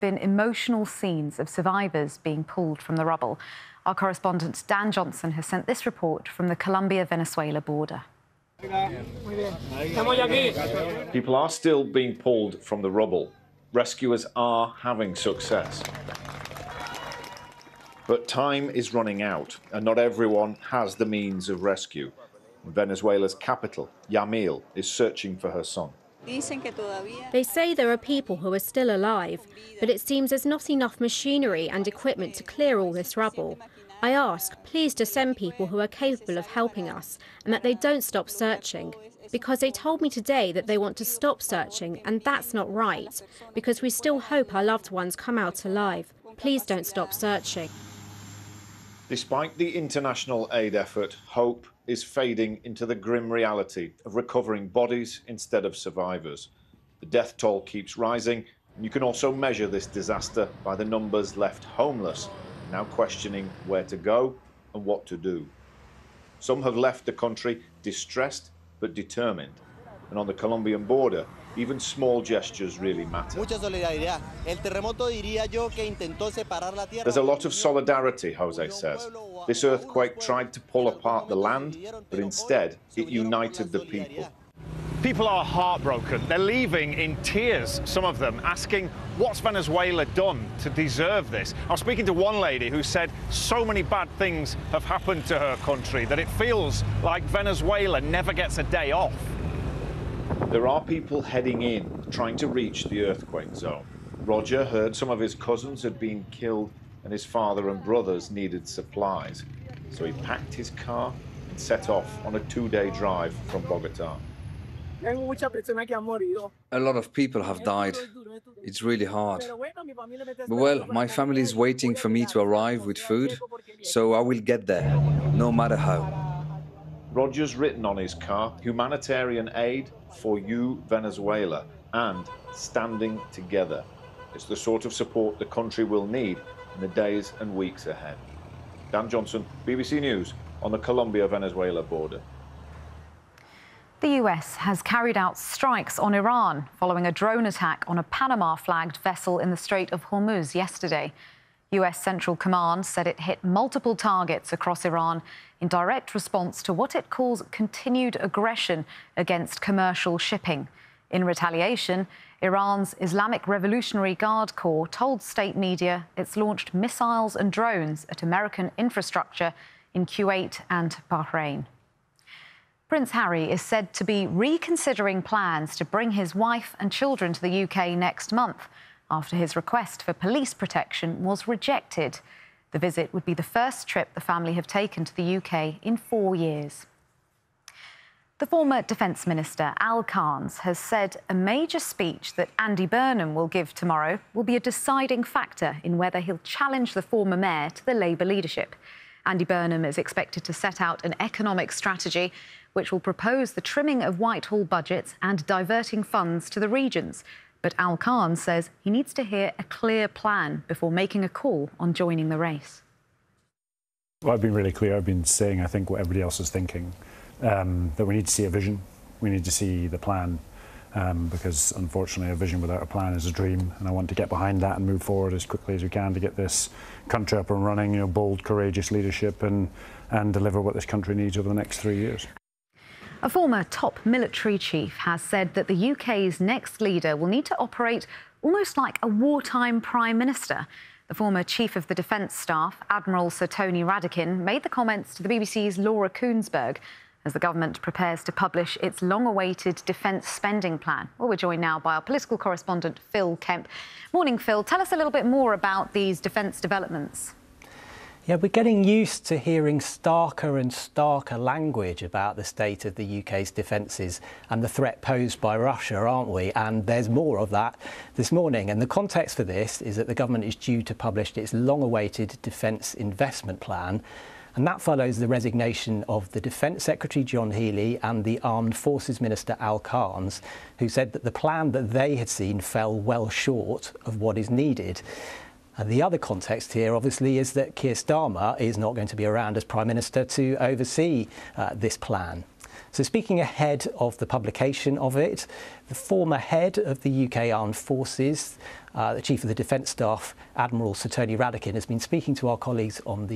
Been emotional scenes of survivors being pulled from the rubble. Our correspondent Dan Johnson has sent this report from the Colombia-Venezuela border. People are still being pulled from the rubble. Rescuers are having success. But time is running out, and not everyone has the means of rescue. Venezuela's capital, Yamil, is searching for her son. They say there are people who are still alive, but it seems there's not enough machinery and equipment to clear all this rubble. I ask, please, to send people who are capable of helping us and that they don't stop searching. Because they told me today that they want to stop searching, and that's not right, because we still hope our loved ones come out alive. Please don't stop searching. Despite the international aid effort, hope is fading into the grim reality of recovering bodies instead of survivors. The death toll keeps rising, and you can also measure this disaster by the numbers left homeless, now questioning where to go and what to do. Some have left the country distressed but determined, and on the Colombian border, even small gestures really matter. There's a lot of solidarity, Jose says. This earthquake tried to pull apart the land, but instead it united the people. People are heartbroken. They're leaving in tears, some of them, asking what's Venezuela done to deserve this. I was speaking to one lady who said so many bad things have happened to her country that it feels like Venezuela never gets a day off. There are people heading in, trying to reach the earthquake zone. Roger heard some of his cousins had been killed and his father and brothers needed supplies. So he packed his car and set off on a 2-day drive from Bogota. A lot of people have died. It's really hard. But well, my family is waiting for me to arrive with food, so I will get there, no matter how. Roger's written on his car, humanitarian aid for you, Venezuela, and standing together. It's the sort of support the country will need in the days and weeks ahead. Dan Johnson, BBC News, on the Colombia-Venezuela border. The US has carried out strikes on Iran following a drone attack on a Panama-flagged vessel in the Strait of Hormuz yesterday. US Central Command said it hit multiple targets across Iran in direct response to what it calls continued aggression against commercial shipping. In retaliation, Iran's Islamic Revolutionary Guard Corps told state media it's launched missiles and drones at American infrastructure in Kuwait and Bahrain. Prince Harry is said to be reconsidering plans to bring his wife and children to the UK next month after his request for police protection was rejected. The visit would be the first trip the family have taken to the UK in 4 years. The former Defence Minister, Al Carnes, has said a major speech that Andy Burnham will give tomorrow will be a deciding factor in whether he'll challenge the former mayor to the Labour leadership. Andy Burnham is expected to set out an economic strategy which will propose the trimming of Whitehall budgets and diverting funds to the regions. But Al Carnes says he needs to hear a clear plan before making a call on joining the race. Well, I've been really clear. I've been saying, I think, what everybody else is thinking, that we need to see a vision. We need to see the plan, because, unfortunately, a vision without a plan is a dream, and I want to get behind that and move forward as quickly as we can to get this country up and running, bold, courageous leadership and deliver what this country needs over the next 3 years. A former top military chief has said that the UK's next leader will need to operate almost like a wartime prime minister. The former chief of the defence staff, Admiral Sir Tony Radakin, made the comments to the BBC's Laura Koonsberg as the government prepares to publish its long-awaited defence spending plan. Well, we're joined now by our political correspondent, Phil Kemp. Morning, Phil. Tell us a little bit more about these defence developments. Yeah, we're getting used to hearing starker and starker language about the state of the UK's defences and the threat posed by Russia, aren't we? And there's more of that this morning. And the context for this is that the government is due to publish its long-awaited defence investment plan. And that follows the resignation of the Defence Secretary, John Healey, and the Armed Forces Minister, Al Carnes, who said that the plan that they had seen fell well short of what is needed. The other context here, obviously, is that Keir Starmer is not going to be around as Prime Minister to oversee this plan. So speaking ahead of the publication of it, the former head of the UK Armed Forces, the Chief of the Defence Staff, Admiral Sir Tony Radakin, has been speaking to our colleagues on the